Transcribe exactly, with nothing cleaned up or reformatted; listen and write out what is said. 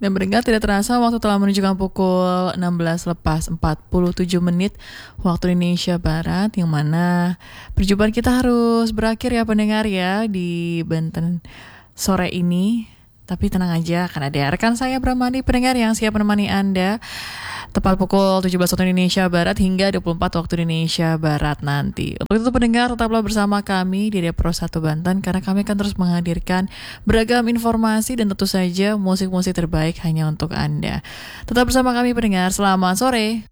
Dan mendengar tidak terasa waktu telah menunjukkan pukul enam belas lepas empat puluh tujuh menit waktu Indonesia Barat, yang mana perjumpaan kita harus berakhir ya pendengar ya di Banten sore ini. Tapi tenang aja, akan ada rekan saya Bramani pendengar yang siap menemani Anda tepat pukul tujuh belas waktu Indonesia Barat hingga dua puluh empat waktu Indonesia Barat nanti. Untuk itu pendengar, tetaplah bersama kami di Depro satu Banten, karena kami akan terus menghadirkan beragam informasi dan tentu saja musik-musik terbaik hanya untuk Anda. Tetap bersama kami pendengar, selamat sore.